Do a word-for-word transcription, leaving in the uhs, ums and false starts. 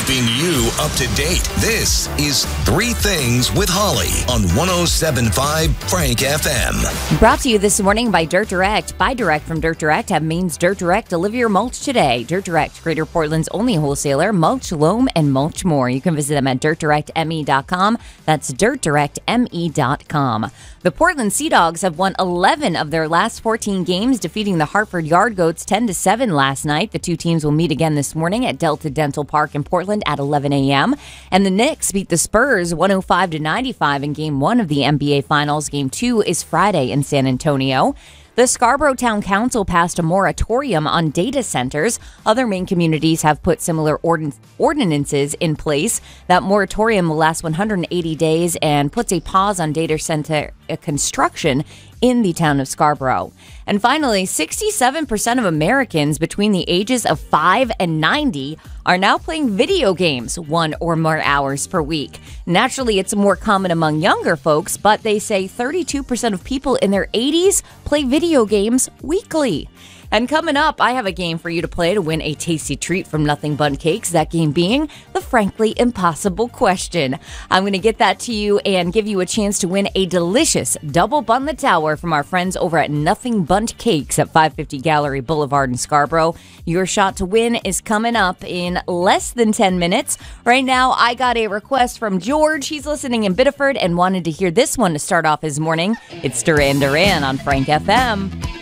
keeping you up to date. This is Three Things with Holly on one oh seven point five Frank F M. Brought to you this morning by Dirt Direct. Buy direct from Dirt Direct. That means Dirt Direct. Deliver your mulch today. Dirt Direct, Greater Portland's only wholesaler. Mulch, loam, and much more. You can visit them at dirt direct m e dot com. That's dirt direct m e dot com. The Portland Sea Dogs have won eleven of their last fourteen games, defeating the Hartford Yard Goats ten to seven last night. The two teams will meet again this morning at Delta Dental Park in Portland at eleven a.m. And the Knicks beat the Spurs one oh five to ninety-five in Game one of the N B A Finals. Game two is Friday in San Antonio. The Scarborough Town Council passed a moratorium on data centers. Other Maine communities have put similar ordin- ordinances in place. That moratorium will last one hundred eighty days and puts a pause on data center construction in the town of Scarborough. And finally, sixty-seven percent of Americans between the ages of five and ninety are now playing video games one or more hours per week. Naturally, it's more common among younger folks, but they say thirty-two percent of people in their eighties play video games weekly. And coming up, I have a game for you to play to win a tasty treat from Nothing Bundt Cakes. That game being the frankly impossible question. I'm going to get that to you and give you a chance to win a delicious double bun the tower from our friends over at Nothing Bundt Cakes at five fifty Gallery Boulevard in Scarborough. Your shot to win is coming up in less than ten minutes. Right now, I got a request from George. He's listening in Biddeford and wanted to hear this one to start off his morning. It's Duran Duran on Frank F M.